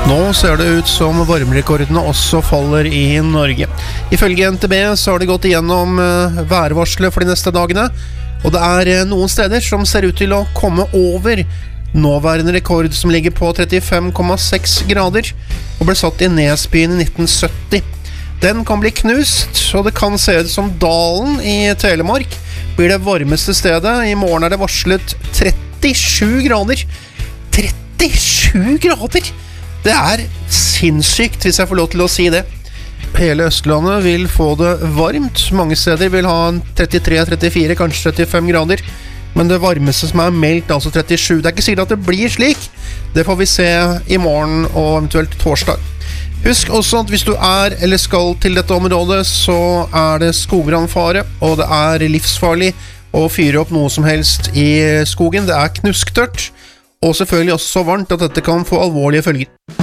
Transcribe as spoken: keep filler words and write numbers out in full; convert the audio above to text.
Nå ser det ut som varmerekordene også faller i Norge. Ifølge N T B så har det gått igjennom værvarselet for de neste dagene, og det er noen steder som ser ut til å komme over nåværende rekord som ligger på trettifem komma seks grader, og ble satt i Nesbyen i nitten sytti. Den kan bli knust, og det kan se ut som Dalen i Telemark blir det varmeste stedet. I morgen er det varslet trettisju grader. trettisju grader! Det er sinnssykt, hvis jeg får lov til å si det. Hele Østlandet vil få det varmt. Mange steder vil ha trettitre, trettifire, kanskje trettifem grader. Men det varmeste som er meldt, altså trettisju. Det er ikke sikkert at det blir slik. Det får vi se i morgen og eventuelt torsdag. Husk også at hvis du er eller skal til dette området, så er det skogbrannfare, og det er livsfarlig å fyre opp noe som helst i skogen. Det er knusktørt, og selvfølgelig også så varmt at dette kan få alvorlige følger.